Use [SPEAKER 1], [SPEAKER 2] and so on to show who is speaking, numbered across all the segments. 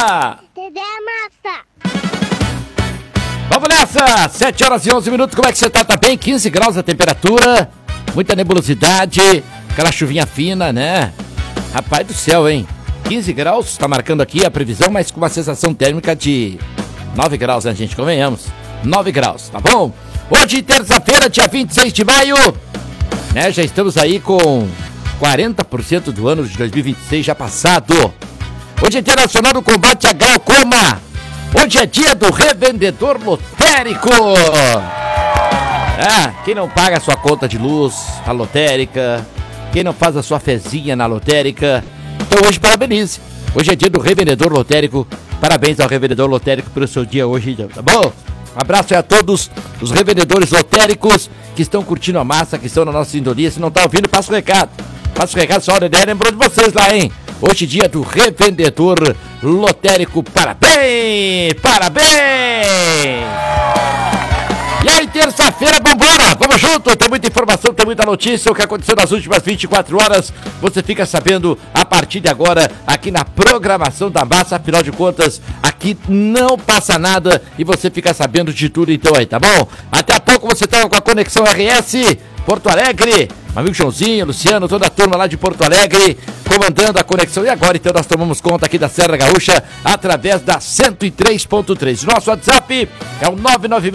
[SPEAKER 1] massa!
[SPEAKER 2] Dedé massa!
[SPEAKER 1] Vamos nessa! 7 horas e 11 minutos, como é que você tá? Tá bem? 15 graus a temperatura, muita nebulosidade, aquela chuvinha fina, né? Rapaz do céu, hein? 15 graus, tá marcando aqui a previsão, mas com uma sensação térmica de 9 graus, né, gente? Convenhamos. 9 graus, tá bom? Hoje, terça-feira, dia 26 de maio, né? Já estamos aí com 40% do ano de 2026 já passado. Hoje é Internacional do Combate à Glaucoma. Hoje é dia do revendedor lotérico. Quem não paga a sua conta de luz, a lotérica, quem não faz a sua fezinha na lotérica, então hoje parabenize. Hoje é dia do revendedor lotérico. Parabéns ao revendedor lotérico pelo seu dia hoje, tá bom? Um abraço aí a todos os revendedores lotéricos que estão curtindo a massa, que estão na nossa sintonia. Se não tá ouvindo, passa o recado. Passa o recado, só o Dedé lembrou de vocês lá, hein? Hoje dia do revendedor lotérico. Parabéns! Parabéns! E aí, terça-feira, vambora! Vamos junto! Tem muita informação, tem muita notícia. O que aconteceu nas últimas 24 horas, você fica sabendo a partir de agora, aqui na programação da massa. Afinal de contas, aqui não passa nada e você fica sabendo de tudo então aí, tá bom? Até a pouco você tá com a Conexão RS Porto Alegre. Meu amigo Joãozinho, Luciano, toda a turma lá de Porto Alegre, comandando a conexão. E agora, então, nós tomamos conta aqui da Serra Gaúcha, através da 103.3. Nosso WhatsApp é o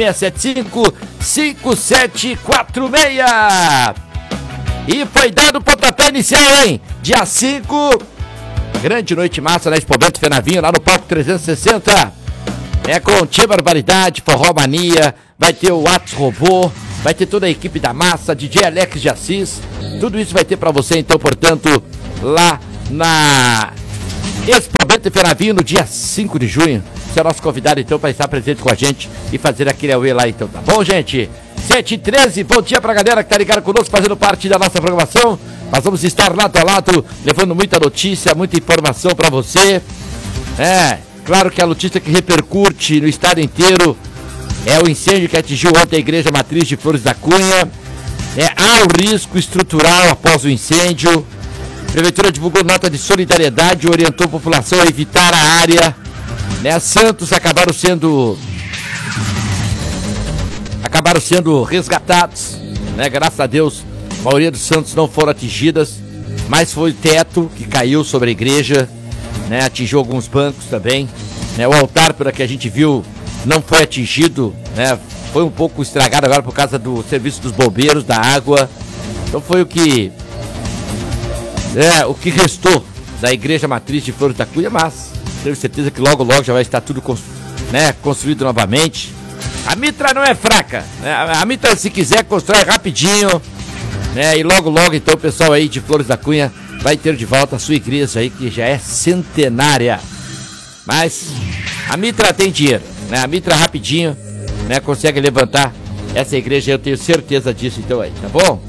[SPEAKER 1] 996755746. E foi dado o pontapé inicial, hein? Dia 5, grande noite massa na Expo Bento Fenavinho, lá no Palco 360. É com Tia Barbaridade, Forró Mania, vai ter o Whats Robô, vai ter toda a equipe da massa, DJ Alex de Assis, tudo isso vai ter pra você, então, portanto, lá na Expo Bento Fenavinho, no dia 5 de junho. Você é nosso convidado, então, para estar presente com a gente e fazer aquele auê lá, então, tá bom, gente? 7h13, bom dia pra galera que tá ligada conosco, fazendo parte da nossa programação. Nós vamos estar lado a lado, levando muita notícia, muita informação pra você. Claro que a notícia que repercute no estado inteiro é o incêndio que atingiu ontem a Igreja Matriz de Flores da Cunha. Há o risco estrutural após o incêndio. A Prefeitura divulgou nota de solidariedade e orientou a população a evitar a área. Santos acabaram sendo resgatados. Graças a Deus, a maioria dos santos não foram atingidas, mas foi o teto que caiu sobre a igreja. Atingiu alguns bancos também. O altar, pelo que a gente viu, não foi atingido, foi um pouco estragado agora por causa do serviço dos bombeiros, da água. Então foi o que restou da Igreja Matriz de Flores da Cunha, mas tenho certeza que logo já vai estar tudo construído novamente. A Mitra não é fraca, a Mitra, se quiser, constrói rapidinho, e logo então o pessoal aí de Flores da Cunha vai ter de volta a sua igreja aí, que já é centenária. Mas a Mitra tem dinheiro, a Mitra rapidinho, consegue levantar essa igreja, eu tenho certeza disso, então aí, tá bom?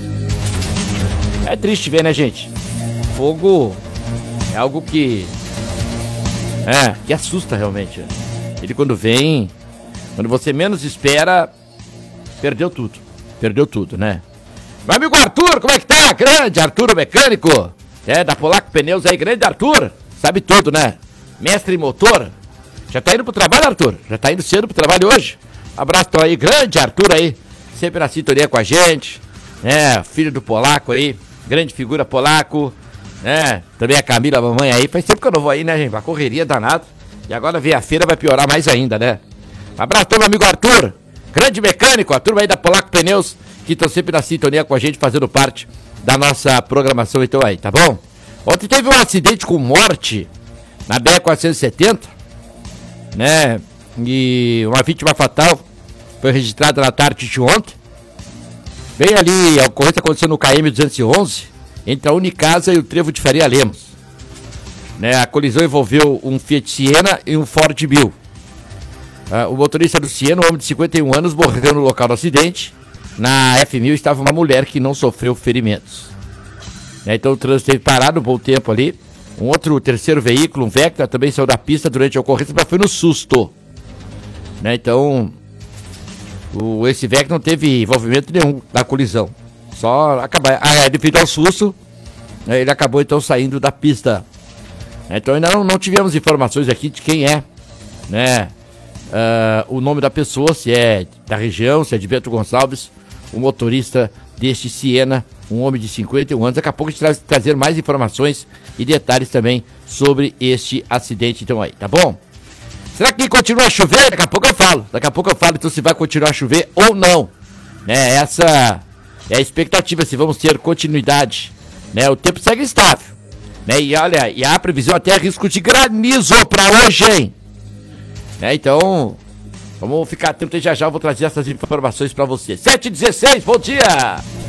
[SPEAKER 1] É triste ver, né, gente? Fogo é algo que assusta realmente. Ele quando vem, quando você menos espera, perdeu tudo, né? Meu amigo Arthur, como é que tá? Grande Arthur, o mecânico, da Polaco Pneus aí, grande Arthur, sabe tudo, né? Mestre em motor. Já tá indo pro trabalho, Arthur? Já tá indo cedo pro trabalho hoje? Abraço então aí, grande Arthur aí, sempre na sintonia com a gente, filho do Polaco aí, grande figura Polaco, também a Camila, a mamãe aí, faz tempo que eu não vou aí, né, gente, uma correria danada, e agora vem a feira, vai piorar mais ainda, né? Abraço então, meu amigo Arthur, grande mecânico, a turma aí da Polaco Pneus, que estão sempre na sintonia com a gente, fazendo parte da nossa programação, então aí, tá bom? Ontem teve um acidente com morte na BR-470, e uma vítima fatal foi registrada na tarde de ontem. Bem ali, a ocorrência aconteceu no KM-211, entre a Unicasa e o Trevo de Faria Lemos. A colisão envolveu um Fiat Siena e um Ford Mil. O motorista do Siena, um homem de 51 anos, morreu no local do acidente. Na F1000 estava uma mulher que não sofreu ferimentos. Então o trânsito esteve parado um bom tempo ali. Um outro terceiro veículo, um Vectra, também saiu da pista durante a ocorrência, mas foi no susto. Então, esse Vectra não teve envolvimento nenhum na colisão. Só acabar. Devido ao susto, ele acabou então saindo da pista. Então ainda não tivemos informações aqui de quem é, né? O nome da pessoa, se é da região, se é de Bento Gonçalves, o motorista deste Siena, um homem de 51 anos. Daqui a pouco a gente vai trazer mais informações e detalhes também sobre este acidente, então aí, tá bom? Será que continua a chover? Daqui a pouco eu falo. Então se vai continuar a chover ou não, né? Essa é a expectativa, se vamos ter continuidade, né? O tempo segue estável, né? E olha, e há previsão até risco de granizo para hoje, hein? Né? Então, vamos ficar atento e já eu vou trazer essas informações para você. 7h16, bom dia!